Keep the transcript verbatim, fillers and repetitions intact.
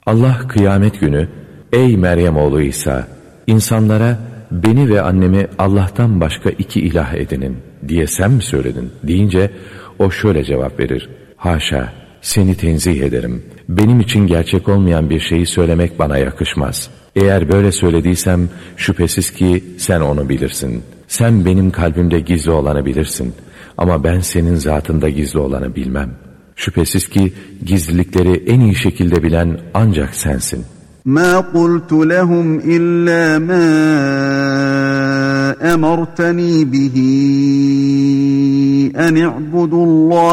Allah kıyamet günü, ey Meryem oğlu İsa, insanlara beni ve annemi Allah'tan başka iki ilah edinin diye sen mi söyledin deyince o şöyle cevap verir: haşa, seni tenzih ederim. Benim için gerçek olmayan bir şeyi söylemek bana yakışmaz. Eğer böyle söylediysem şüphesiz ki sen onu bilirsin. Sen benim kalbimde gizli olanı bilirsin. Ama ben senin zatında gizli olanı bilmem. Şüphesiz ki gizlilikleri en iyi şekilde bilen ancak sensin. مَا قُلْتُ لَهُمْ إِلَّا مَا أَمَرْتَنِي بِهِ أَنِ اعْبُدُوا اللّٰهَ